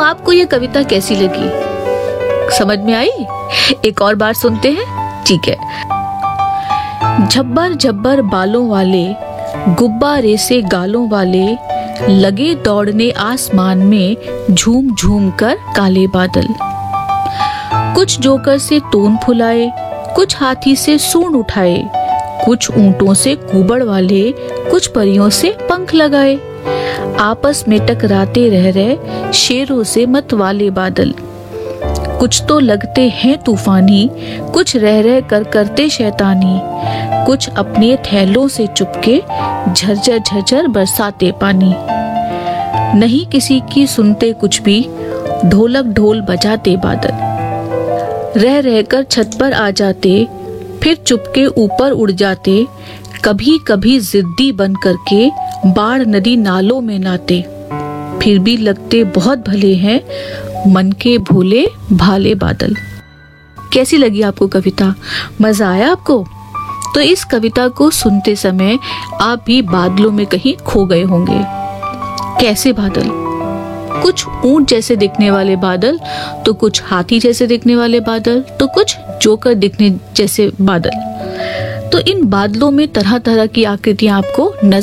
आपको ये कविता कैसी लगी? समझ में आई? एक और बार सुनते हैं, ठीक है। झब्बर झब्बर बालों वाले, गुब्बारे से गालों वाले, लगे दौड़ने आसमान में झूम झूम कर काले बादल। कुछ जोकर से तोन फुलाए, कुछ हाथी से सूंड उठाए, कुछ ऊंटों से कुबड़ वाले, कुछ परियों से पंख लगाए। आपस में टकराते रह रहे शेरों से मत वाले बादल। कुछ तो लगते हैं तूफानी, कुछ रह रह कर करते शैतानी, कुछ अपने थैलों से चुपके झरझर झरझर बरसाते पानी। नहीं किसी की सुनते कुछ भी, ढोलक ढोल बजाते बादल। रह रहकर छत पर आ जाते, फिर चुपके ऊपर उड़ जाते, कभी कभी जिद्दी बन करके बाढ़ नदी नालों में नाते। फिर भी लगते बहुत भले हैं, मन के भोले भाले बादल। कैसी लगी आपको कविता? मजा आया आपको? तो इस कविता को सुनते समय आप भी बादलों में कहीं खो गए होंगे। कैसे बादल? कुछ ऊंट जैसे दिखने वाले बादल, तो कुछ हाथी जैसे दिखने वाले बादल, तो कुछ जोकर दिखने जैसे बादल। तो इन बादलों में तरह तरह की आकृतियां आपको नजर